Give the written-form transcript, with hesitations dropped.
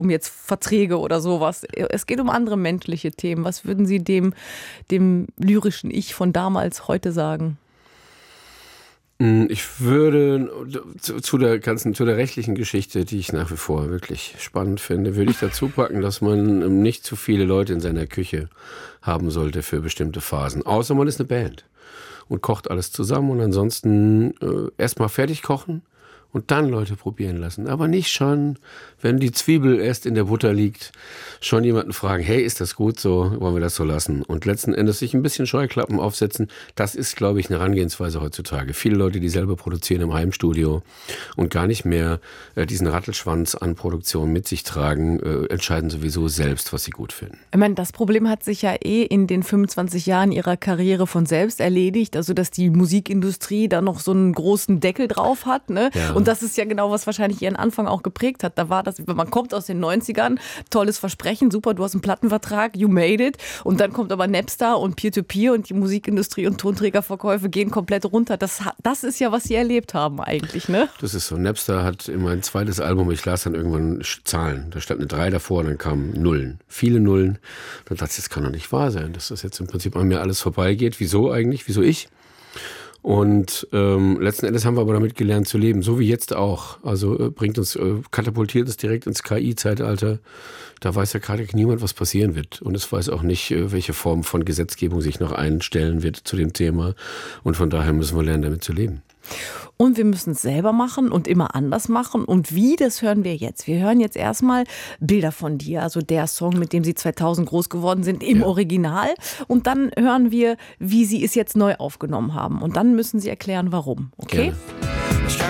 um jetzt Verträge oder sowas. Es geht um andere menschliche Themen. Was würden Sie dem lyrischen Ich von damals heute sagen? Ich würde zu der rechtlichen Geschichte, die ich nach wie vor wirklich spannend finde, würde ich dazu packen, dass man nicht zu viele Leute in seiner Küche haben sollte für bestimmte Phasen. Außer man ist eine Band und kocht alles zusammen und ansonsten erstmal fertig kochen und dann Leute probieren lassen. Aber nicht schon, wenn die Zwiebel erst in der Butter liegt, schon jemanden fragen, hey, ist das gut so, wollen wir das so lassen? Und letzten Endes sich ein bisschen Scheuklappen aufsetzen, das ist, glaube ich, eine Herangehensweise heutzutage. Viele Leute, die selber produzieren im Heimstudio und gar nicht mehr diesen Rattelschwanz an Produktion mit sich tragen, entscheiden sowieso selbst, was sie gut finden. Ich meine, das Problem hat sich ja in den 25 Jahren ihrer Karriere von selbst erledigt, also dass die Musikindustrie da noch so einen großen Deckel drauf hat, ne? Ja. Und das ist ja genau, was wahrscheinlich ihren Anfang auch geprägt hat. Da war das, man kommt aus den 90ern, tolles Versprechen, super, du hast einen Plattenvertrag, you made it. Und dann kommt aber Napster und Peer-to-Peer und die Musikindustrie und Tonträgerverkäufe gehen komplett runter. Das ist ja, was sie erlebt haben eigentlich, ne? Das ist so. Napster hat in mein zweites Album, ich las dann irgendwann Zahlen. Da stand eine 3 davor und dann kamen Nullen. Viele Nullen. Dann dachte ich, das kann doch nicht wahr sein, dass das jetzt im Prinzip an mir alles vorbeigeht. Wieso eigentlich? Wieso ich? Und letzten Endes haben wir aber damit gelernt zu leben, so wie jetzt auch. Also katapultiert uns direkt ins KI-Zeitalter. Da weiß ja gerade niemand, was passieren wird. Und es weiß auch nicht, welche Form von Gesetzgebung sich noch einstellen wird zu dem Thema. Und von daher müssen wir lernen, damit zu leben. Und wir müssen es selber machen und immer anders machen. Und wie, das hören wir jetzt. Wir hören jetzt erstmal Bilder von dir, also der Song, mit dem Sie 2000 groß geworden sind, im Original. Und dann hören wir, wie Sie es jetzt neu aufgenommen haben. Und dann müssen Sie erklären, warum. Okay? Ich kann